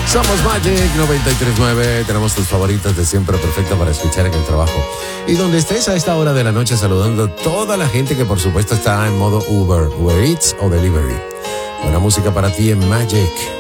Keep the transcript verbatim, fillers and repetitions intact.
Somos Magic noventa y tres punto nueve. Tenemos tus favoritas de siempre, perfecta para escuchar en el trabajo. Y donde estés a esta hora de la noche, saludando a toda la gente que por supuesto está en modo Uber, Uber Eats o Delivery. Buena música para ti en Magic